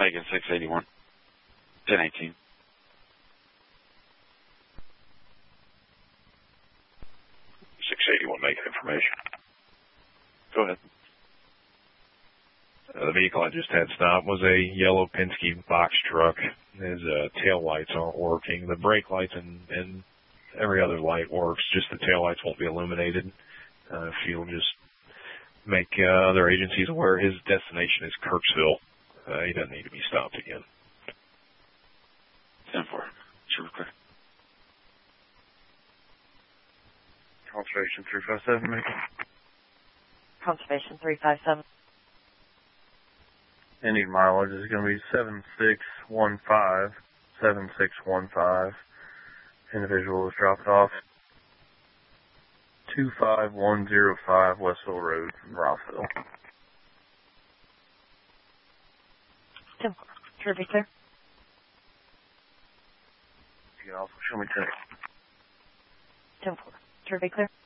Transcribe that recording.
Making 681. 1018. Making information. Go ahead. The vehicle I just had stopped was a yellow Penske box truck. His tail lights aren't working. The brake lights and every other light works. Just the tail lights won't be illuminated. If you'll just make other agencies aware his destination is Kirksville. He doesn't need to be stopped again. 10-4. Super clear. Conservation 357, Macon. Conservation 357. Ending mileage is going to be 7615. 7615. Individual was dropped off 25105 Westville Road, Rossville. 10-4. Kirby, clear. You can also show me 10. 10-4. Kirby, clear.